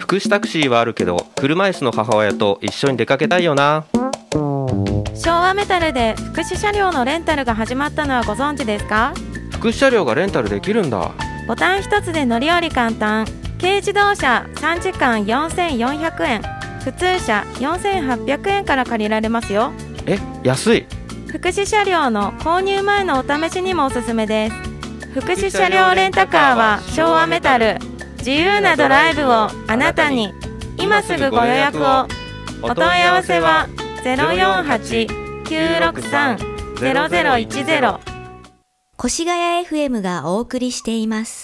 福祉タクシーはあるけど、車椅子の母親と一緒に出かけたいよな。 昭和メタルで福祉車両のレンタルが始まったのはご存知ですか？ 福祉車両がレンタルできるんだ。 ボタン一つで乗り降り簡単。軽自動車3時間4400円、普通車4800円から借りられますよ。 安い。 福祉車両の購入前のお試しにもおすすめです。福祉車両レンタカーは昭和メタル。自由なドライブをあなたに。今すぐご予約を。お問い合わせは 048-963-0010。 越谷 FM がお送りしています。